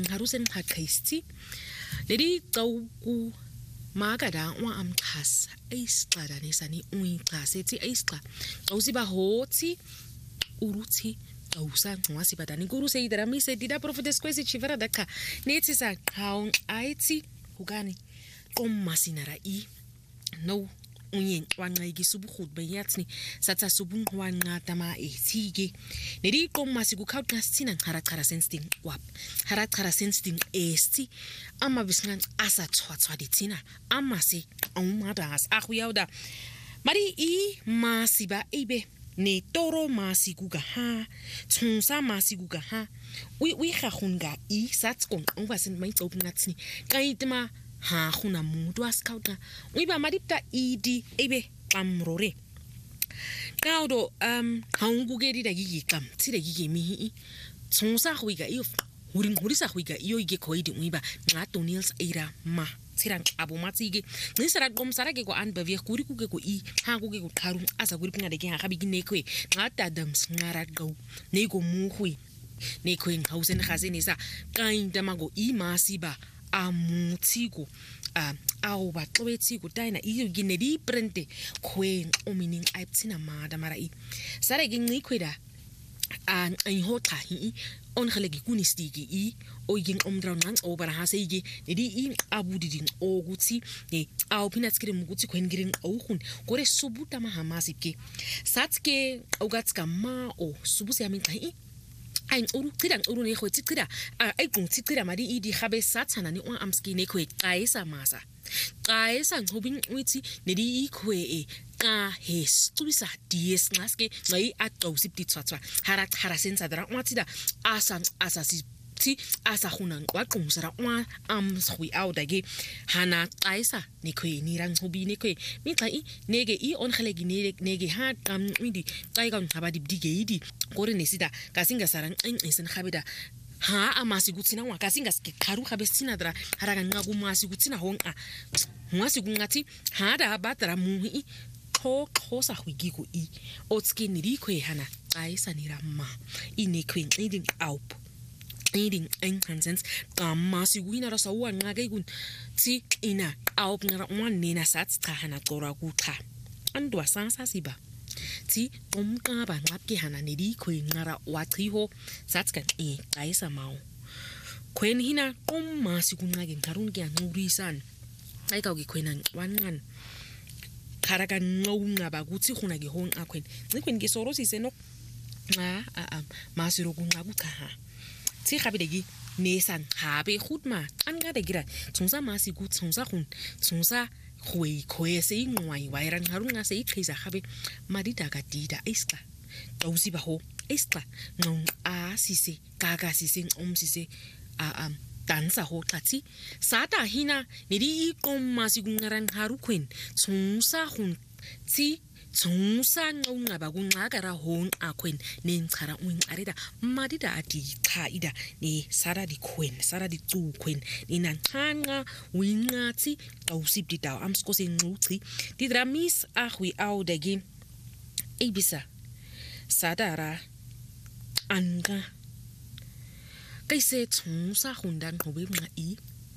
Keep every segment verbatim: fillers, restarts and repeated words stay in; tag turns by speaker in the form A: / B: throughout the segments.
A: ngiharusen qhaqhisti leli qawku makada wa amqhasa ayisiqadanisa ni uyiqa sethi ayisiqa awusiba hothi uruthi awusangcwasi badani kuruse idramise dida prophetess kwesi chivera dakha nethi saqhawu ayithi ukani qommasinara I no unye wanqayikisa ubuhudu beyathi satha subunqwanqa tama ethike neli qommasi kukhawuqa sithina nchara chara sensting wap hara chara sensting esti ama bisngan asathwathwa dithina amase awumadas akuyawuda mari I masiba ibe ne toro masikuka ha tsunsa masikuka ha wi wi khahunga I satskon ungasen mayitsopngatsini kayitma ha khuna muntu askauta uyiba madipta idi ebe qamrore qawdo um haungukedi da gigikam tsire gigemi tsunsa khwiga iyo huri ngurisa khwiga iyo ige khoidi uyiba nqa Donels era ma tsira abo matsige ngisara qomsara ke ko anbavie kuri kuke ko I ha kuke ko qaru asa kuri pingade ke ha kabigine kwe nqa tadams ngara qaw ne ko muhwi ne ko ngausen khasenisa kainda mago I masiba amutsiko a awu baxobetsiko tayina iyo ginedi printe khwen omining ayitsina mada mara I sare ginqikhweda an ayihotha hi ongeleke kunistiki I oying omdraw nang obara haseyike nedi I abudiding okuthi ne awuphinatsikire mukuthi khwengiring awukhun kore subuta mahamasike satke awugatska ma o subusi yaminqa I ay uru qida uru ne khwethi qida ay qungthi qida mari idi khabe sathana ni wa amskine khwe qayisa masa qayisa ngobing uthi nedi ikhwe e ka hes tubisa ds ngaske ngai aqawsi ptitswatswa hara hara sensa dra watsida asa asasi ti asa khuna kwaqumsara wa amskhwi awdage hana qayisa nikhwe ni rang hobi nikhwe mitla I nege I ongeleki nege ha qamidi qayika ngaba dibdige idi kore nesida kasinga sarang engisen khabida ha amasi kutsina wa kasinga ske kharu khabe sina dra haraga ngaku masi kutsina honqa ngwasi kungathi hada badra muhi kho khosa khwigiko I otski nirikhwe hana qayisa nirama inekhwe ngidi awp eating enhancements amasi kuina rasa uwanqa ke kun ti ina awp ngara wanena sathi cha hana qora kucha andwa sansa siba ti omqaba nqapke hana nedikhwe ngara wachiho sathi kan e qayisa mawo khwen hina qommasi kunqake ngarun ke anqurisana ayika ukikhwena wanqan kharaga nqowunqaba kuthi khuna ke hon akhwen ncikhweni ke sorosise no a a masiro kunqa kucha ha ti khabidegi nesan habe khutma angade gira tsungsa masi ku tsungsa khun tsungsa khwe khwe se ingwai wairan harunga se ikhisa khabe madida ka dida iska tawusi ba ho iska ngong a sise kaga sise omsise a am dansa ho tlati sata hina nidi iqom masi kungaran harukhwen tsungsa khun ti tsungsa ngqaba kunqakara hon akhwen nenchara unqarida madida ati chaida ni sara dikhwen sara dicukhwen nina nqanqa winqathi awusibdida amskose nquchi didramis ahwi awdegi ebisa sadara anga kaise tsungsa khundan qobemqa I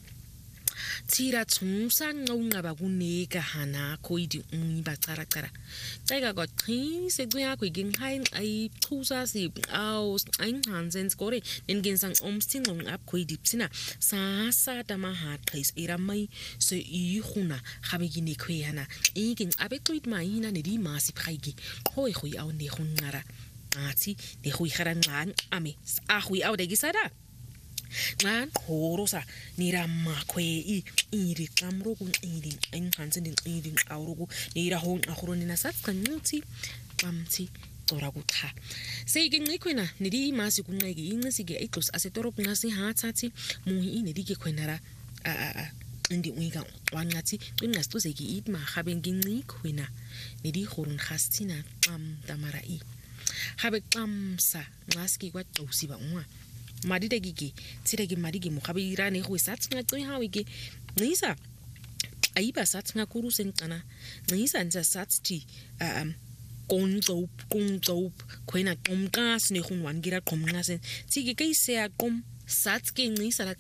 A: tira tsungsa ngqaba kuneka hana khoidi uniba cara cara ceka ko qhise kuyakho iginqhayi ay chusa si aw ainhanzens kore nenginsang omsingqo ngap khoidi psina sa sa tama ha qhis iramai se ihuna khabegine khwehana igin abexuit mayina ne di masi phayigi khoi khoi aw ne khunqara athi ne khoi kharanqan ame ahwi aw de gisada ngan horosa nirama khwe I iri qamro kun iri enhansen din iri awruku nira hon akhuroni nasatqanqi qamthi qora kutha seyiginqikhwena nidi masi kunqeki inqisike ixus asetorop ngasi hathathi muhi inedike khwenara a a indi uika wanqathi qinqasicuzeki itma khabe nginqikhwena nidi khurun khasthina qam tamara I khabe qamsa ngaski kwaqawusiba unwa madide gigi tsirege madigi mukhabira ne khwisatsi ngaqi hawike ngisa ayiba sathi ngakuru senqana ngisa nza sathi um konqop konqop khwena qomqas ne khunwan gira qomnqasen tsike kayise aqom sathi ke ngisa